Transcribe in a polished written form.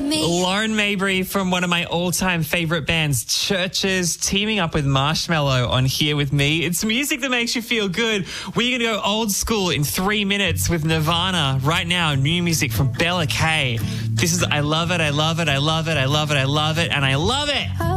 Lauren Mabry from one of my all-time favourite bands, Churches, teaming up with Marshmello on Here With Me. It's music that makes you feel good. We're going to go old school in 3 minutes with Nirvana. Right now, new music from Bella Kay. This is I Love It, I Love It, I Love It, I Love It, I Love It, and I love it.